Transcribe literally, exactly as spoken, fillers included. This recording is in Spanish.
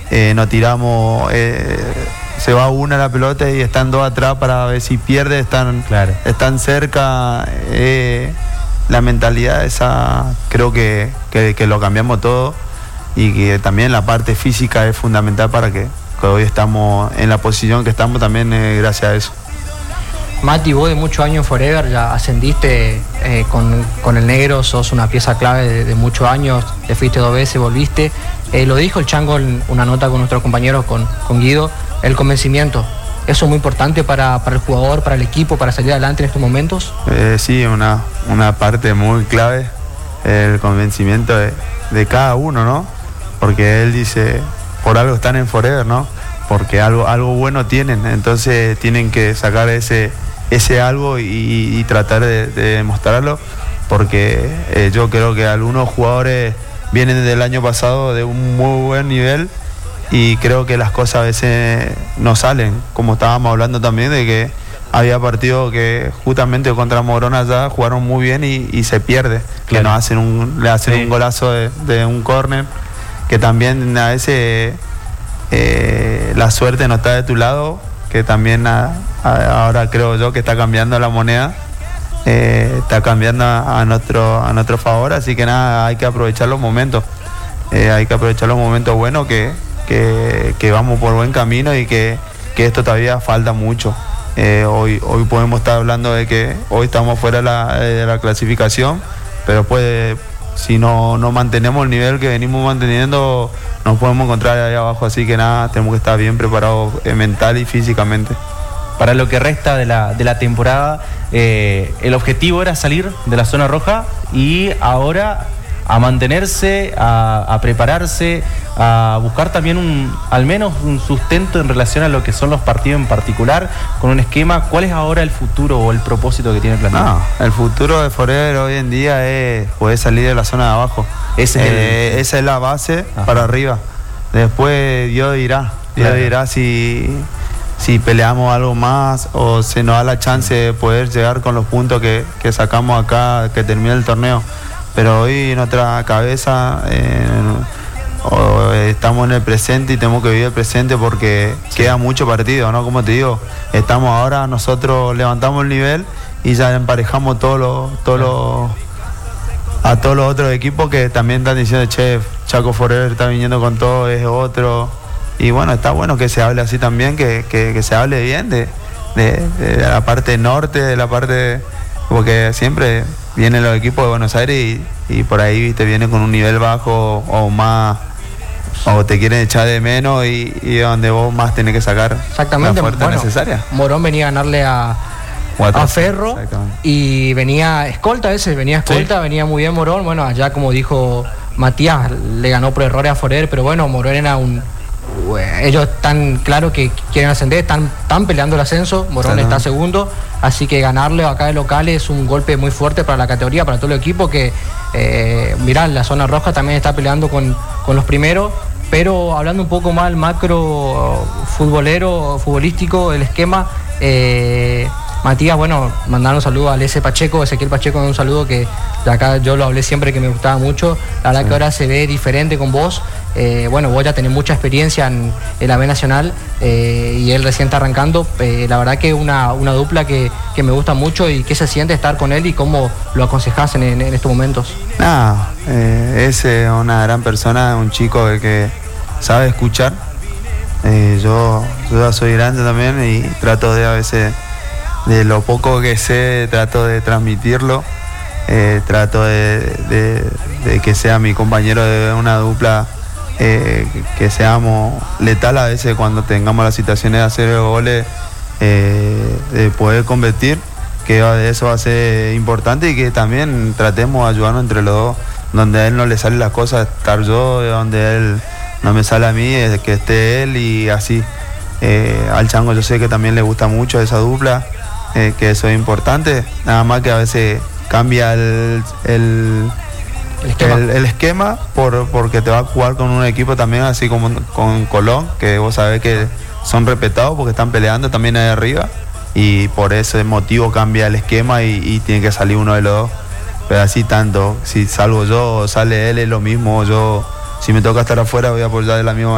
eh, no tiramos, eh, se va una la pelota y están dos atrás para ver si pierde, están, claro. están cerca. Eh, la mentalidad esa creo que, que, que lo cambiamos todo, y que también la parte física es fundamental para que, que hoy estamos en la posición que estamos también eh, gracias a eso. Mati, vos de muchos años en Forever ya ascendiste eh, con, con el negro, sos una pieza clave de, de muchos años, te fuiste dos veces, volviste. Eh, lo dijo el Chango en una nota con nuestros compañeros, con, con Guido, el convencimiento. ¿Eso es muy importante para, para el jugador, para el equipo, para salir adelante en estos momentos? Eh, sí, una, una parte muy clave, el convencimiento de, de cada uno, ¿no? Porque él dice, por algo están en Forever, ¿no? Porque algo, algo bueno tienen, entonces tienen que sacar ese, ese algo y, y tratar de, de demostrarlo, porque eh, yo creo que algunos jugadores vienen desde el año pasado de un muy buen nivel, y creo que las cosas a veces no salen, como estábamos hablando también de que había partidos que justamente contra Morón allá jugaron muy bien y, y se pierde, claro. Que nos hacen un, le hacen sí. un golazo de, de un córner, que también a veces eh, la suerte no está de tu lado, que también a, a, ahora creo yo que está cambiando la moneda, eh, está cambiando a, a, nuestro, a nuestro favor, así que nada, hay que aprovechar los momentos, eh, hay que aprovechar los momentos buenos, que Que, que vamos por buen camino y que, que esto todavía falta mucho. Eh, hoy, hoy podemos estar hablando de que hoy estamos fuera de la, de la clasificación, pero pues si no, no mantenemos el nivel que venimos manteniendo, nos podemos encontrar ahí abajo, así que nada, tenemos que estar bien preparados eh, mental y físicamente. Para lo que resta de la, de la temporada, eh, el objetivo era salir de la zona roja, y ahora a mantenerse, a, a prepararse, a buscar también un, al menos un sustento en relación a lo que son los partidos en particular, con un esquema. ¿Cuál es ahora el futuro o el propósito que tiene el plantel? No, el futuro de Forever hoy en día es poder salir de la zona de abajo. Ese es eh, el... Esa es la base. Ajá. Para arriba. Después Dios dirá, Dios claro. dirá si, si peleamos algo más o se nos da la chance de poder llegar con los puntos que, que sacamos acá, que termine el torneo. Pero hoy en nuestra cabeza eh, o, eh, estamos en el presente y tenemos que vivir el presente, porque sí. queda mucho partido, ¿no? Como te digo, estamos ahora, nosotros levantamos el nivel y ya emparejamos todos los, todos los, a todos los otros equipos que también están diciendo, che, Chaco Forever está viniendo con todo, es otro. Y bueno, está bueno que se hable así también, que, que, que se hable bien de, de, de la parte norte, de la parte... Porque siempre vienen los equipos de Buenos Aires y, y por ahí te vienen con un nivel bajo o más, o te quieren echar de menos, y, y donde vos más tenés que sacar exactamente, la fuerza bueno, necesaria. Morón venía a ganarle a, a Ferro y venía escolta a veces, venía escolta, sí. venía muy bien Morón. Bueno, allá como dijo Matías, le ganó por errores a Forever, pero bueno, Morón era un... Ellos están claro que quieren ascender, están, están peleando el ascenso, Morón claro. está segundo, así que ganarle acá de local es un golpe muy fuerte para la categoría, para todo el equipo, que eh, mirá, la zona roja también está peleando con, con los primeros. Pero hablando un poco más del macro futbolero, futbolístico, el esquema, eh, Matías, bueno, mandar un saludo al S. Pacheco, Ezequiel Pacheco, un saludo que de acá yo lo hablé siempre, que me gustaba mucho. La verdad sí. que ahora se ve diferente con vos. Eh, bueno, vos ya tenés mucha experiencia en, en la B Nacional eh, y él recién está arrancando. Eh, la verdad que una, una dupla que, que me gusta mucho. ¿Y qué se siente estar con él y cómo lo aconsejás en, en, en estos momentos? Nada, eh, es eh, una gran persona, un chico que sabe escuchar. Eh, yo, yo ya soy grande también y trato de a veces... de lo poco que sé, trato de transmitirlo, eh, trato de, de, de que sea mi compañero de una dupla, eh, que, que seamos letal a veces cuando tengamos las situaciones de hacer goles, eh, de poder competir, que eso va a ser importante, y que también tratemos de ayudarnos entre los dos, donde a él no le salen las cosas, estar yo, donde él no me sale a mí, es que esté él, y así. Eh, al Chango yo sé que también le gusta mucho esa dupla, Eh, que eso es importante, nada más que a veces cambia el, el, el esquema, el, el esquema por, porque te va a jugar con un equipo también así como con Colón, que vos sabés que son respetados porque están peleando también ahí arriba, y por ese motivo cambia el esquema y, y tiene que salir uno de los dos. Pero así tanto, si salgo yo o sale él es lo mismo, yo si me toca estar afuera voy a apoyar de la misma manera.